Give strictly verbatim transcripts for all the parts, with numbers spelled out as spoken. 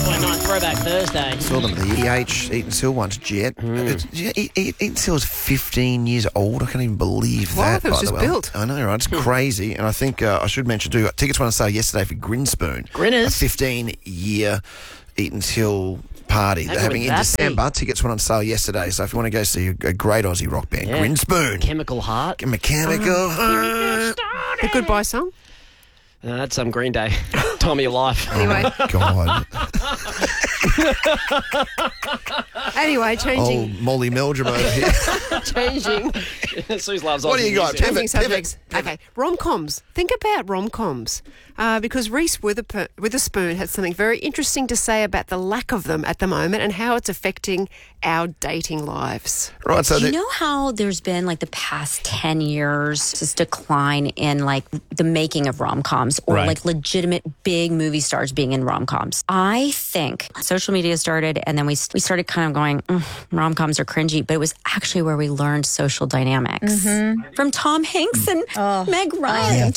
twenty-ninth, Throwback Thursday. Saw them at the E H, Eatonsill once, Jet. Mm. It's- yeah, E- E- Eatonsill is fifteen years old. I can't even believe Wow, that. I thought it was by the just way. built. I know, right? It's crazy. And I think uh, I should mention too, tickets went on sale yesterday for Grinspoon. Grinners? A fifteen-year Eatonsill party How they're good having would in that December. Tickets went on sale yesterday. So if you want to go see a, a great Aussie rock band, Yeah. Grinspoon. Chemical Heart. Mechanical Heart. A goodbye song. No, that's some Green Day. Time of your life. Anyway, God. anyway, changing, Old Molly Meldrum over here. changing, Suze loves What do Aussie you got? music. Pivot, changing subjects. Okay, rom-coms. Think about rom-coms. Uh, because Reese Witherp- Witherspoon had something very interesting to say about the lack of them at the moment and how it's affecting our dating lives. Right, so Do you the, know how there's been like the past ten years this decline in like the making of rom-coms or Right. like legitimate big movie stars being in rom-coms? I think social media started and then we we started kind of going, mm, rom-coms are cringy, but it was actually where we learned social dynamics from Tom Hanks and Meg Ryan.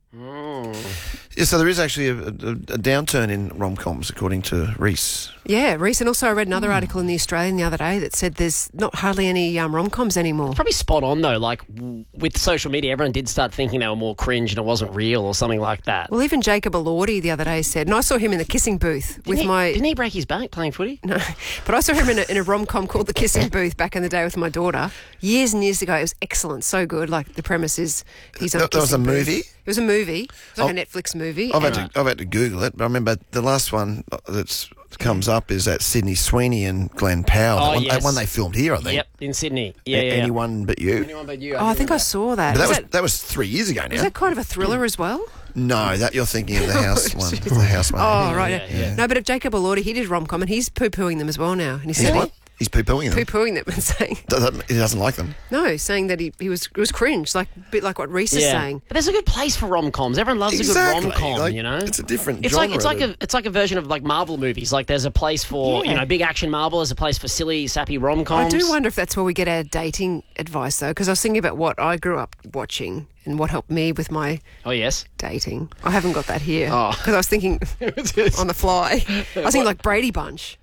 yeah, so there is actually a, a, a downturn in rom-coms, according to Reese. Yeah, Reese, and also I read another article in The Australian the other day that said there's not hardly any um, rom-coms anymore. Probably spot on though. Like w- with social media, everyone did start thinking they were more cringe and it wasn't real or something like that. Well, even Jacob Elordi the other day said, and I saw him in the kissing booth with didn't he, my... didn't he break his back playing footy? No, but I saw him in a, in a rom-com called The Kissing Booth back in the day with my daughter years and years ago. It was excellent, so good. Like the premise is he's on a That- that was a kissing booth. movie? It was a movie. It was like Oh, a Netflix movie. I've had, And- to, I've had to Google it, but I remember the last one that comes up is that Sydney Sweeney and Glenn Powell. Oh, that, one, yes. that one they filmed here, I think. Yep, in Sydney. Yeah, A- yeah. yeah. Anyone but you. Anyone but you. oh, I think I saw that. But that Was was that, that was three years ago now. was that kind of a thriller as well? No, that you're thinking of the house one. The house one. Oh, right. yeah, yeah. No, but if Jacob Elordi, he did rom-com and he's poo-pooing them as well now. And he He's said what? He's poo-pooing them. poo-pooing them and saying, Doesn't- He doesn't like them. no, saying that he, he was it was cringe, like a bit like what Reese is Yeah. saying. But there's a good place for rom-coms. Everyone loves Exactly. a good rom-com, Like, you know? it's a different It's like it's genre like to- a it's like a version of like Marvel movies. Like there's a place for, Yeah. you know, big action Marvel, there's a place for silly, sappy I rom-coms. do wonder if that's where we get our dating advice, though, because I was thinking about what I grew up watching and what helped me with my Oh, yes. dating. I haven't got that here Oh. because I was thinking on the fly. I was thinking like Brady Bunch,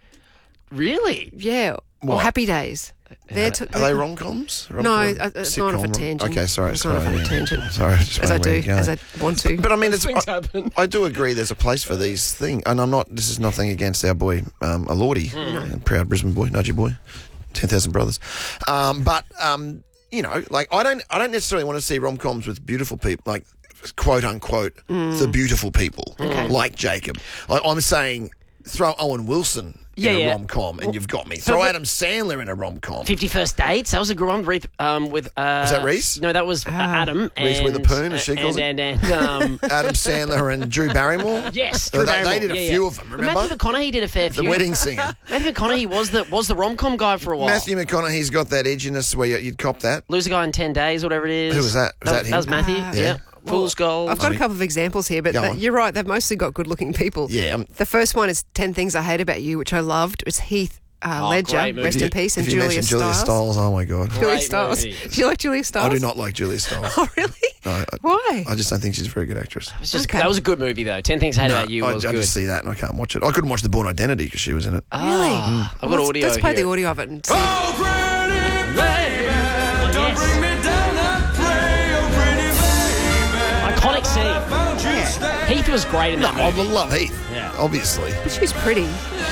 Really? yeah, What? or Happy Days. They're t- Are they rom-coms? No, Rom-com? uh, it's gone off a Sitcom, rom- tangent. Okay, sorry. It's sorry gone off on a yeah. tangent. Sorry, just as I wondering do, where you're as I going. want to. But I mean, it's, Things I, happen. I do agree there's a place for these things. And I'm not, this is nothing against our boy, um, Elordi, uh, proud Brisbane boy, Nudgy boy, ten thousand brothers. Um, but, um, you know, like, I don't, I don't necessarily want to see rom-coms with beautiful people, like, quote unquote, the beautiful people, like Jacob. Like, I'm saying, throw Owen Wilson Yeah, in a yeah. rom-com and you've got me. Throw Adam Sandler in a rom-com. Fifty First Dates. That was a good one. Re- Um, with uh, Was that Reese? No, that was uh, Adam. Reese and, Witherspoon, as she calls and, and, and, um, Adam Sandler and Drew Barrymore. yes, They- Drew they, Barrymore. they did a Yeah, few yeah. of them, But remember? Matthew McConaughey did a fair The few. wedding singer. Matthew McConaughey was the was the rom com guy for a while. Matthew McConaughey's got that edginess where you- you'd cop that. Lose a guy in ten days, whatever it is. Who was that? Was that him? That was Matthew. Ah. yeah. Yeah. Fool's Gold. I've got a couple of examples here, but Go that- on. you're right. They've mostly got good-looking people. Yeah, um, The first one is ten Things I Hate About You, which I loved. It's Heath uh, Oh, Ledger, great movie. rest If in you- peace, and if you Julia mention Julia Stiles. Stiles, oh my God. Julia Great Stiles. movie. Do you like Julia Stiles? I do not like Julia Stiles. Oh, really? No, I, Why? I just don't think she's a very good actress. It was just, Okay. That was a good movie, though. Ten Things I Hate No, About You I, was I good. just see that and I can't watch it. I couldn't watch The Born Identity because she was in it. Ah, Really? I've got Let's- audio Let's play here. the audio of it and see. Oh, pretty baby, don't yes. bring me down that way, oh, pretty baby. Iconic scene. Found you stay. Heath was great in No, that I movie. love Heath, Yeah. obviously. But she's pretty.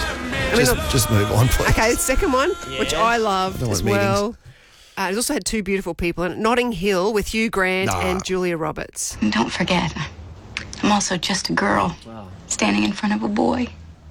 I mean, Just, look- just move on, please. okay, the second one, which Yeah. I loved I don't as want meetings. well. Uh, it also had two beautiful people in it. Notting Hill with Hugh Grant Nah. and Julia Roberts. And don't forget, I'm also just a girl standing in front of a boy,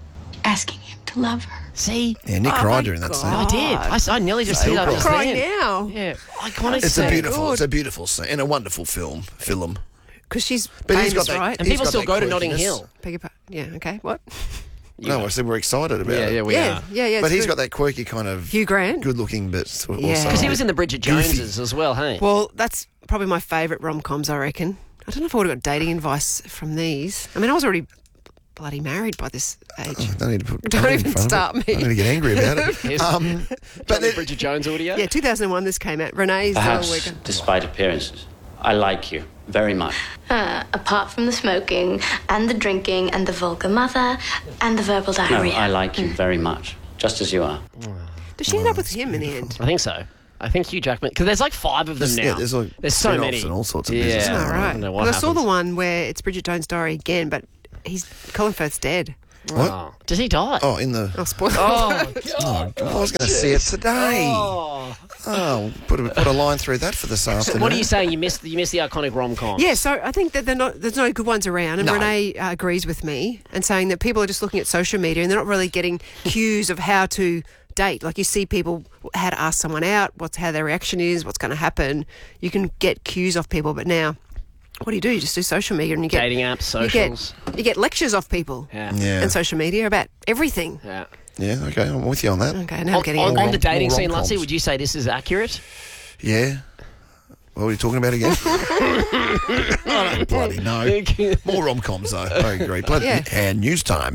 asking him to love her. See? Yeah, Nick Oh cried my during that scene. I did. I, s- I nearly just Still hit up cry. just Crying then. now. Yeah. Iconic It's a scene. beautiful, it's a beautiful scene and a wonderful film. Film. Because she's But he's famous, got that- right? And He's people got still that go to Notting quirkiness. Hill. Beg your pardon. Yeah, okay. What? No, I said we're excited about Yeah, it. yeah, we yeah, are. yeah, yeah. But it's he's good. got that quirky kind of Hugh Grant. good-looking, but sort of Yeah. also Because he was in the Bridget Goofy. Joneses as well, hey? Well, that's probably my favourite rom-coms, I reckon. I don't know if I would have got dating advice from these. I mean, I was already bloody married by this age. Don't need to put. Don't put it in even front of start it. me. I'm going to get angry about it. Here's um, but Johnny then, Bridget Jones audio. Yeah, two thousand one this came out. Renee Perhaps, Zellweger. despite appearances, I like you. Very much. Uh, apart from the smoking and the drinking and the vulgar mother and the verbal No, diarrhea. I like you very much, just as you are. Does she end up with him in the end? I think so. I think Hugh Jackman, because there's like five of them There's- now. yeah, there's like there's so spin-offs many and all sorts of yeah. business. All Yeah. right. I don't know what Well, I saw the happens. one where it's Bridget Jones' Diary again, but he's Colin Firth's dead. What? Oh. Did he die? Oh, in the. Oh, spoiler. Oh, Oh, I was going to see it today. Oh. Oh, put a, put a line through that for this afternoon. What are you saying? You missed you missed the iconic rom com. Yeah, so I think that they're not, there's no good ones around, and No. Renee uh, agrees with me and saying that people are just looking at social media and they're not really getting cues of how to date. Like you see people how to ask someone out, what's how their reaction is, what's going to happen. You can get cues off people, but now, what do you do? You just do social media and you get Dating apps, you get, socials. you get lectures off people Yeah. Yeah. and social media about everything. Yeah. Yeah, okay, I'm with you on that. Okay, now I'm On, getting on, angry. on the dating More scene, rom-coms. Lutsy, would you say this is accurate? Yeah. What are you talking about again? I don't bloody know. More rom-coms, though. I agree. Bloody Yeah. and news time.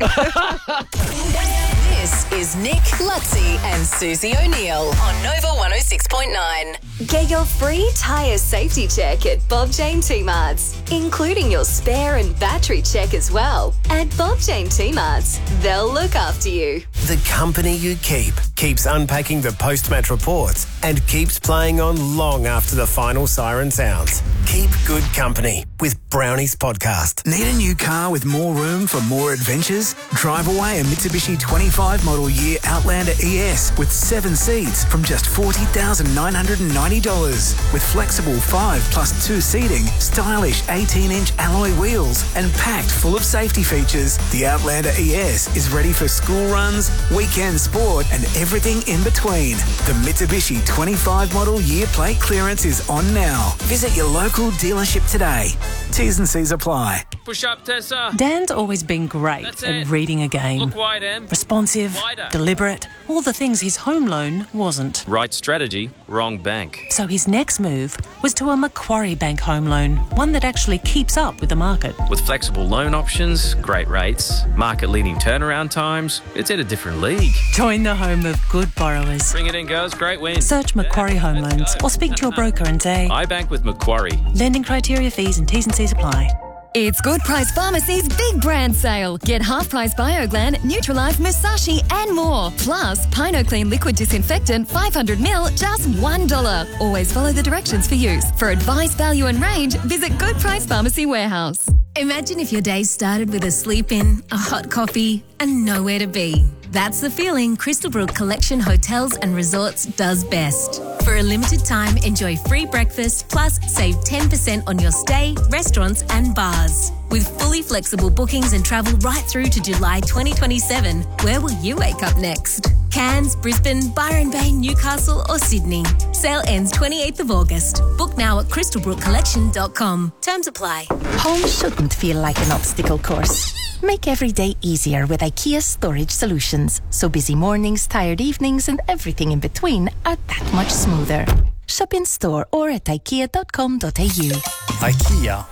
This is Nick, Lutzi, and Susie O'Neill on Nova one oh six point nine. Get your free tyre safety check at Bob Jane T-Marts, including your spare and battery check as well. At Bob Jane T-Marts, they'll look after you. The company you keep keeps unpacking the post-match reports and keeps playing on long after the final siren sounds. Keep good company with Brownies Podcast. Need a new car with more room for more adventures? Drive away a Mitsubishi twenty-five model year Outlander E S with seven seats from just forty thousand nine hundred ninety dollars. With flexible five plus two seating, stylish eighteen inch alloy wheels, and packed full of safety features, the Outlander E S is ready for school runs, weekend sport, and everything in between. The Mitsubishi twenty-five model year plate clearance is on now. Visit your local dealership today. T's and C's apply. Push up, Tessa. Dan's always been great That's at it. reading a game. Look wide, Em. Responsive, Wider. deliberate, all the things his home loan wasn't. Right strategy, wrong bank. So his next move was to a Macquarie Bank home loan, one that actually keeps up with the market. With flexible loan options, great rates, market-leading turnaround times, it's in a different league. Join the home of good borrowers. Bring it in, girls. Great win. Search Macquarie Home Loans or speak to your broker and say, I bank with Macquarie. lending criteria, fees and T's and C's apply. It's Good Price Pharmacy's big brand sale. Get half-price BioGlan, Nutralife, Musashi, and more. Plus, PinoClean Liquid Disinfectant five hundred milliliters, just one dollar. Always follow the directions for use. For advice, value, and range, visit Good Price Pharmacy Warehouse. Imagine if your day started with a sleep in, a hot coffee, and nowhere to be. That's the feeling Crystalbrook Collection Hotels and Resorts does best. For a limited time, enjoy free breakfast, plus save ten percent on your stay, restaurants and bars. With fully flexible bookings and travel right through to July twenty twenty-seven, where will you wake up next? Cairns, Brisbane, Byron Bay, Newcastle or Sydney. Sale ends twenty-eighth of August. Book now at crystalbrook collection dot com. Terms apply. Home shouldn't feel like an obstacle course. Make every day easier with IKEA storage solutions, so busy mornings, tired evenings, and everything in between are that much smoother. Shop in store or at ikea dot com dot a u. IKEA.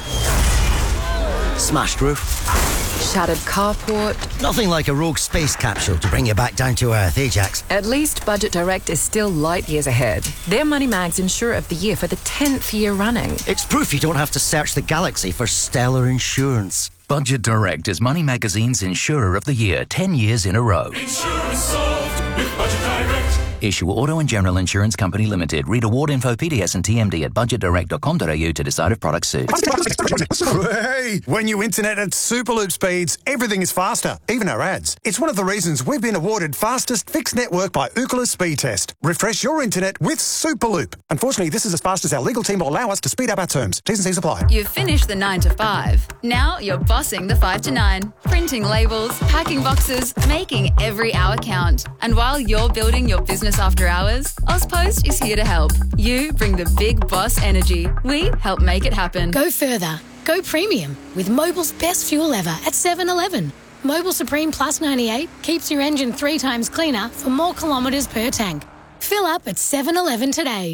Smashed roof. Shattered carport. Nothing like a rogue space capsule to bring you back down to earth, eh, Jax? At least Budget Direct is still light years ahead. They're Money Mag's Insurer of the Year for the tenth year running. It's proof you don't have to search the galaxy for stellar insurance. Budget Direct is Money Magazine's Insurer of the Year ten years in a row. Insurance solved with Budget Direct. Issue Auto and General Insurance Company Limited. Read award info, P D S and T M D at budget direct dot com dot a u to decide if products suit. Hey, when you internet at Superloop speeds, everything is faster, even our ads. It's one of the reasons we've been awarded fastest fixed network by Ookla Speed Test. Refresh your internet with Superloop. Unfortunately, this is as fast as our legal team will allow us to speed up our terms. T's and C's apply. You've finished the nine to five. Now you're bossing the five to nine. Printing labels, packing boxes, making every hour count. And while you're building your business after hours, Ozpost is here to help. You bring the big boss energy. We help make it happen. Go further. Go premium with Mobil's best fuel ever at seven eleven. Mobil Supreme Plus ninety-eight keeps your engine three times cleaner for more kilometres per tank. Fill up at seven eleven today.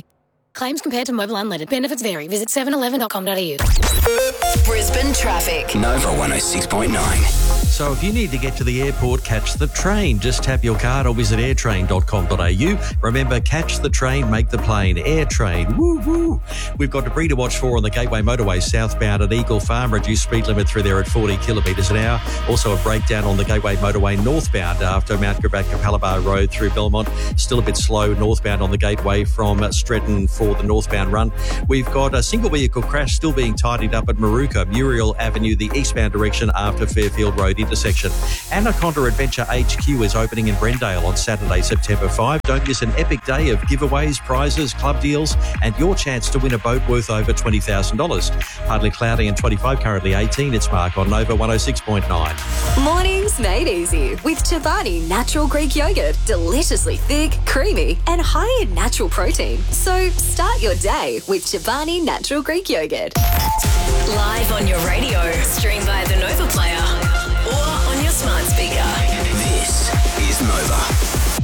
Claims compared to mobile unleaded. Benefits vary. Visit seven eleven dot com dot a u. Brisbane traffic. Nova one oh six point nine. So if you need to get to the airport, catch the train. Just tap your card or visit airtrain dot com dot a u. Remember, catch the train, make the plane. Airtrain. Woo woo. We've got debris to watch for on the Gateway Motorway southbound at Eagle Farm. Reduced speed limit through there at forty kilometres an hour. Also a breakdown on the Gateway Motorway northbound after Mount Gravatt Capalaba Road through Belmont. Still a bit slow northbound on the Gateway from Stretton for the northbound run. We've got a single vehicle crash still being tidied up at Maruka, Muriel Avenue, the eastbound direction after Fairfield Road intersection. Anaconda Adventure H Q is opening in Brendale on Saturday, September fifth. Don't miss an epic day of giveaways, prizes, club deals, and your chance to win a boat worth over twenty thousand dollars. Partly cloudy and twenty-five, currently eighteen. It's Mark on Nova one oh six point nine. Mornings made easy with Chobani Natural Greek Yogurt. Deliciously thick, creamy, and high in natural protein. So start your day with Chobani Natural Greek Yogurt. Live on your radio, stream via the Nova Player, or on your smart speaker. This is Nova.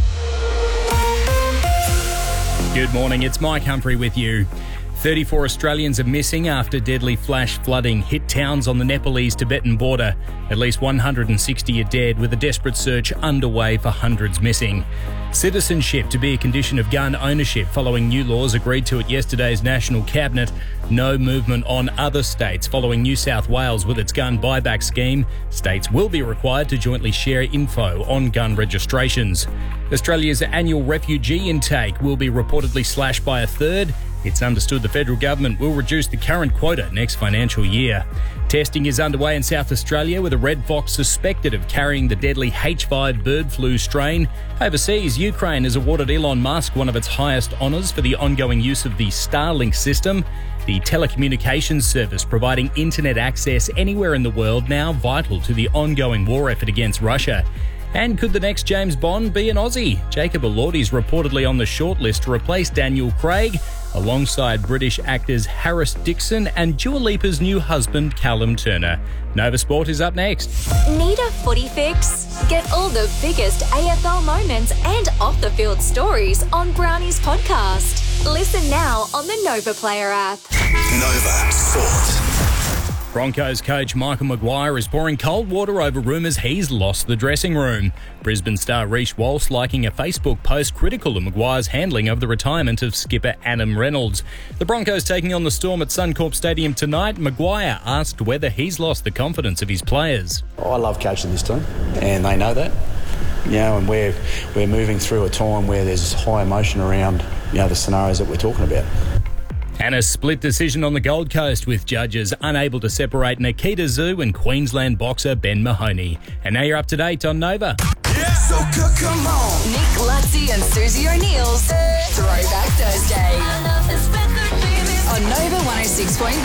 Good morning, it's Mike Humphrey with you. thirty-four Australians are missing after deadly flash flooding hit towns on the Nepalese-Tibetan border. At least one hundred sixty are dead, with a desperate search underway for hundreds missing. Citizenship to be a condition of gun ownership following new laws agreed to at yesterday's National Cabinet. No movement on other states following New South Wales with its gun buyback scheme. States will be required to jointly share info on gun registrations. Australia's annual refugee intake will be reportedly slashed by a third. It's understood the federal government will reduce the current quota next financial year. Testing is underway in South Australia with a red fox suspected of carrying the deadly H five bird flu strain. Overseas, Ukraine has awarded Elon Musk one of its highest honours for the ongoing use of the Starlink system, the telecommunications service providing internet access anywhere in the world, now vital to the ongoing war effort against Russia. And could the next James Bond be an Aussie? Jacob Elordi's reportedly on the shortlist to replace Daniel Craig, alongside British actors Harris Dixon and Dua Lipa's new husband, Callum Turner. Nova Sport is up next. Need a footy fix? Get all the biggest A F L moments and off-the-field stories on Brownie's podcast. Listen now on the Nova Player app. Nova Sport. Broncos coach Michael Maguire is pouring cold water over rumours he's lost the dressing room. Brisbane star Reece Walsh liking a Facebook post critical of Maguire's handling of the retirement of skipper Adam Reynolds. The Broncos taking on the Storm at Suncorp Stadium tonight. Maguire asked whether he's lost the confidence of his players. I love coaching this team, and they know that. You know, and we're, we're moving through a time where there's high emotion around, you know, the scenarios that we're talking about. And a split decision on the Gold Coast, with judges unable to separate Nikita Zhu and Queensland boxer Ben Mahoney. And now you're up to date on Nova. Yeah. So come on. Nick Lutzi and Susie O'Neill's Throwback Thursday on Nova one oh six point nine.